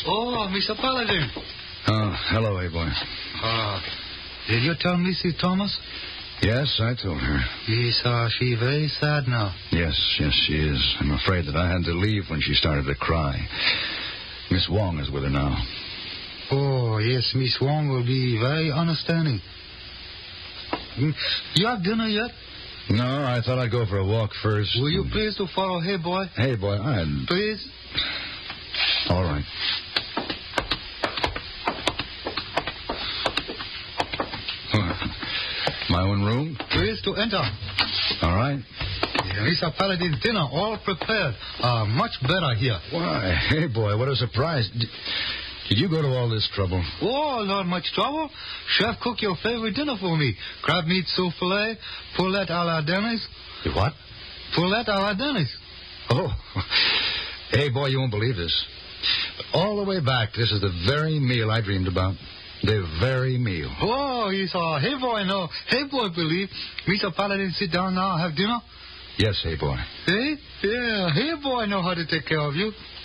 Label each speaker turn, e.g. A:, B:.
A: Oh, Mr. Paladin.
B: Oh, hello, A-boy.
A: Did you tell Mrs. Thomas?
B: Yes, I told her.
A: Yes, she very sad now.
B: Yes, she is. I'm afraid that I had to leave when she started to cry. Miss Wong is with her now.
A: Oh, yes, Miss Wong will be very understanding. You have dinner yet?
B: No, I thought I'd go for a walk first.
A: Will you please to follow Hey Boy?
B: Hey, boy,
A: Please?
B: All right. My own room?
A: Please to enter.
B: All right.
A: Mr. Paladin's dinner all prepared. Much better here.
B: Why, hey, boy, what a surprise. Did you go to all this trouble?
A: Oh, not much trouble. Chef cook your favorite dinner for me. Crab meat souffle, poulet à la Dennis.
B: What?
A: Poulet à la Dennis.
B: Oh. Hey, boy, you won't believe this. All the way back, this is the very meal I dreamed about. The very meal.
A: Oh, you saw. Hey, boy, no. Hey, boy, believe. Mr. Paladin sit down now, have dinner?
B: Yes, hey, boy.
A: Hey? Yeah, hey, boy, know how to take care of you.